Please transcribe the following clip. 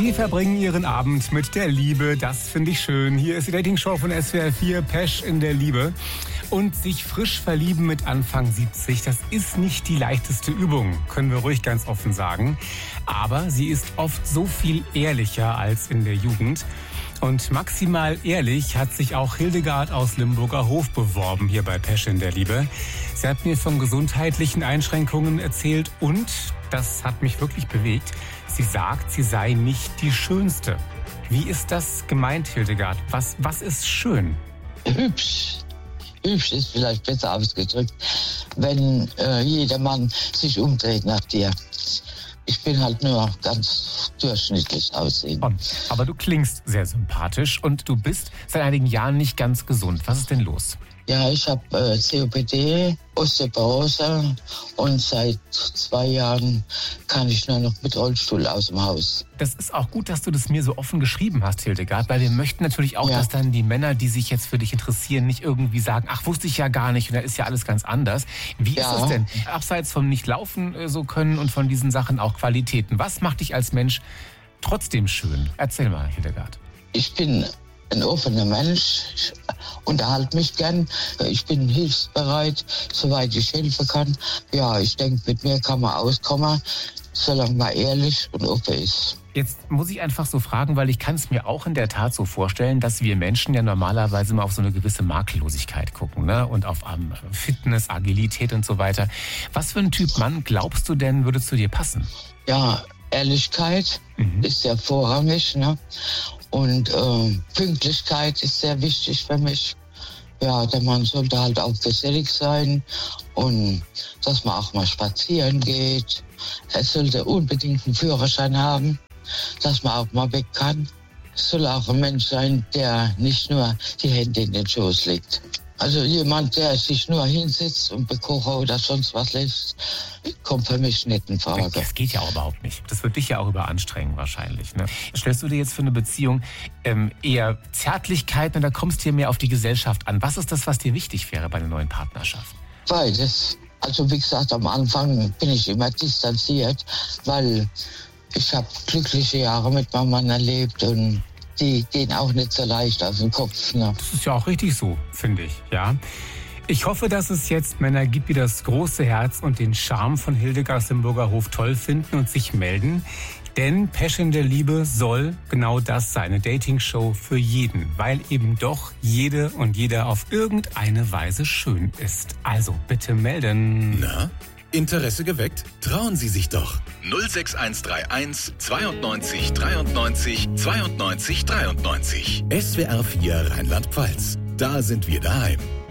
Sie verbringen Ihren Abend mit der Liebe, das finde ich schön. Hier ist die Dating-Show von SWR 4, Pesch in der Liebe. Und sich frisch verlieben mit Anfang 70, das ist nicht die leichteste Übung, können wir ruhig ganz offen sagen. Aber sie ist oft so viel ehrlicher als in der Jugend. Und maximal ehrlich hat sich auch Hildegard aus Limburger Hof beworben hier bei Pesch in der Liebe. Sie hat mir von gesundheitlichen Einschränkungen erzählt und, das hat mich wirklich bewegt, sie sagt, sie sei nicht die Schönste. Wie ist das gemeint, Hildegard? Was ist schön? Hübsch. Hübsch ist vielleicht besser ausgedrückt, wenn jeder Mann sich umdreht nach dir. Ich bin halt nur ganz durchschnittlich aussehen. Aber du klingst sehr sympathisch und du bist seit einigen Jahren nicht ganz gesund. Was ist denn los? Ja, ich habe COPD, Osteoporose und seit 2 Jahren kann ich nur noch mit Rollstuhl aus dem Haus. Das ist auch gut, dass du das mir so offen geschrieben hast, Hildegard, weil wir möchten natürlich auch, dass dann die Männer, die sich jetzt für dich interessieren, nicht irgendwie sagen, ach, wusste ich ja gar nicht und da ist ja alles ganz anders. Wie ist es denn, abseits vom Nicht-Laufen so können und von diesen Sachen auch Qualitäten? Was macht dich als Mensch trotzdem schön? Erzähl mal, Hildegard. Ich bin ein offener Mensch, ich unterhalte mich gern, ich bin hilfsbereit, soweit ich helfen kann. Ja, ich denke, mit mir kann man auskommen, solange man ehrlich und offen ist. Jetzt muss ich einfach so fragen, weil ich kann es mir auch in der Tat so vorstellen, dass wir Menschen ja normalerweise mal auf so eine gewisse Makellosigkeit gucken, ne? Und auf Fitness, Agilität und so weiter. Was für ein Typ Mann glaubst du denn, würde zu dir passen? Ja, Ehrlichkeit ist sehr vorrangig, ne? Und Pünktlichkeit ist sehr wichtig für mich. Ja, der Mann sollte halt auch gesellig sein und dass man auch mal spazieren geht. Er sollte unbedingt einen Führerschein haben, dass man auch mal weg kann. Es soll auch ein Mensch sein, der nicht nur die Hände in den Schoß legt. Also jemand, der sich nur hinsetzt und bekochen oder sonst was lässt, kommt für mich nicht in Frage. Das geht ja auch überhaupt nicht. Das wird dich ja auch überanstrengen wahrscheinlich. Ne? Stellst du dir jetzt für eine Beziehung eher Zärtlichkeit oder kommst du dir mehr auf die Gesellschaft an? Was ist das, was dir wichtig wäre bei einer neuen Partnerschaft? Beides. Also wie gesagt, am Anfang bin ich immer distanziert, weil ich habe glückliche Jahre mit meinem Mann erlebt und die gehen auch nicht so leicht auf den Kopf. Ne? Das ist ja auch richtig so, finde ich, ja. Ich hoffe, dass es jetzt Männer gibt, die das große Herz und den Charme von Hildegard aus Limburger Hof toll finden und sich melden. Denn Pesch in der Liebe soll genau das sein, eine Dating-Show für jeden, weil eben doch jede und jeder auf irgendeine Weise schön ist. Also bitte melden. Na? Interesse geweckt? Trauen Sie sich doch. 06131 92 93 92 93. SWR 4 Rheinland-Pfalz. Da sind wir daheim.